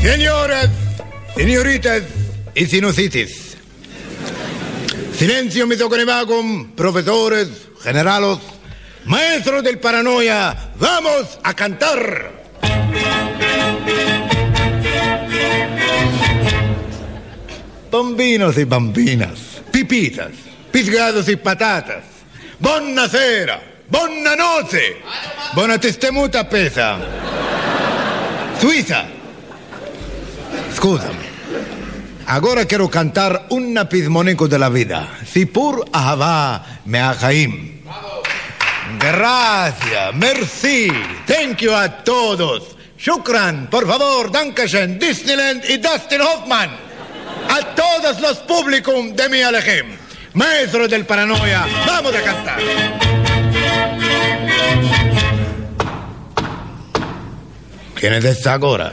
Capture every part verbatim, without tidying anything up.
Señoras, señoritas y sinusitis. Silencio misoconevagum, profesores, generalos, maestros del paranoia, vamos a cantar. Bambinos y bambinas, pipitas, pisgados y patatas, buonasera, buona notte, buona testemuta pesa. Suiza. Scusami. Agora quiero cantar un pismonico de la vida. Sipur ahava me'achaim. Gracias, merci, thank you a todos. Shukran, por favor, dankeschön, Disneyland y Dustin Hoffman. A todos los públicos de mi Alejem. Maestro del paranoia, vamos a cantar. ¿Quién es esta ahora?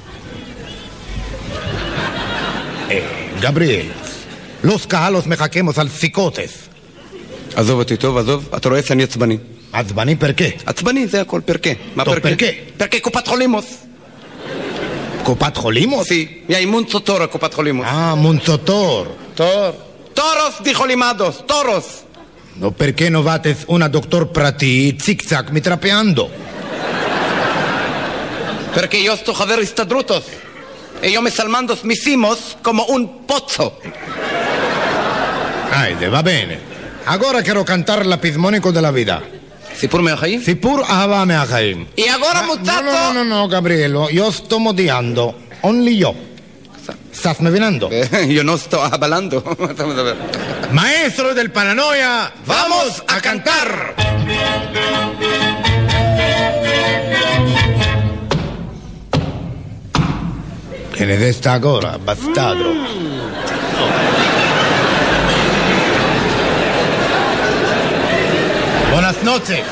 Eh, Gabriel, los calos me jaquemos al psicotes. עזוב אותי, טוב, עזוב. אתה רואה שאני עצבני. עצבני פרקה? עצבני, זה הכל, פרקה. מה טוב, פרקה? פרקה. פרקה קופת חולימוס. קופת חולימוס? Sí, y hay mucho toro קופת חולימוס. Ah, Monzotor. Tor. Toros dijo limados, toros. No, perché no vates una doctor prati zig-zag mitrapeando? Perché io sto חבר הסתדרותוס. E io me salmando mis himos como un pozzo. Aide, va bene. Agora quiero cantar la pismonico della vita. סיפור מהחיים? Sipur ahava me'achaim. Y ahora, Ah, muchacho. No, no, no, no, Gabrielo, io sto modiando. Only yo. ¿Estás me venando? Yo no estoy hablando. Maestro del paranoia, vamos a cantar. ¿Quién es esta ahora, bastardo? Buenas noches.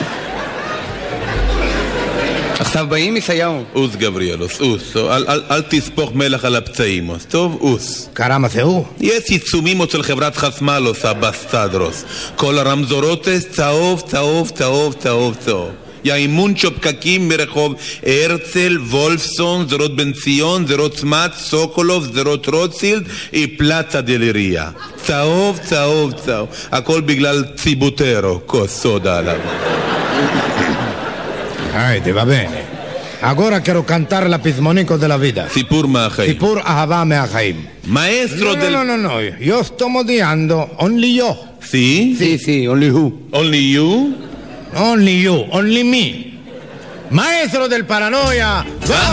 עכשיו באים ישעיהו. אוס גבריאלוס, אוס. אל, אל, אל תספוך מלח על הפצעים, אז טוב, אוס. Caramba, זה הוא. יש עיצומים של חברת חסמלוס, הבסטדרוס. כל הרמזורותס, צהוב, צהוב, צהוב, צהוב, צהוב. יאימון פקקים מרחוב הרצל, וולפסון, זרות בן ציון, זרות צמת, סוקולוב, זרות רוטשילד, פלצה דלריה. צהוב, צהוב, צהוב. הכל בגלל ציבוטרו, כוס סודה עליו. Aide, va bene. Agora quiero cantar la pismonico della vita. סיפור מהחיים. Sipur ahava me'achaim. Maestro No, del... no, no, no, io sto modiando. Only yo. ¿Sí? Sí, sí, only who. Only you? Only you, only me. Maestro del paranoia.